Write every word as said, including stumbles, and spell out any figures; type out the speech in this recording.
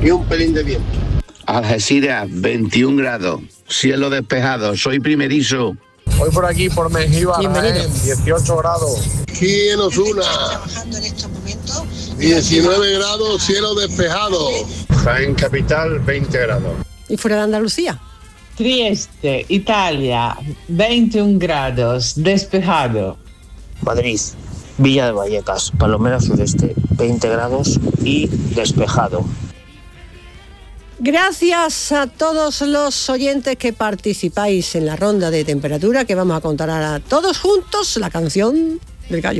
y un pelín de viento. Algeciras, veintiún grados, cielo despejado, soy primerizo. Voy por aquí, por Mengíbar, Bienvenido. dieciocho grados. Aquí en Osuna, diecinueve grados, cielo despejado. Jaén Capital, veinte grados. ¿Y fuera de Andalucía? Trieste, Italia, veintiún grados, despejado. Madrid, Villa de Vallecas, Palomera Sureste, veinte grados y despejado. Gracias a todos los oyentes que participáis en la ronda de temperatura, que vamos a contar ahora todos juntos la canción del gallo.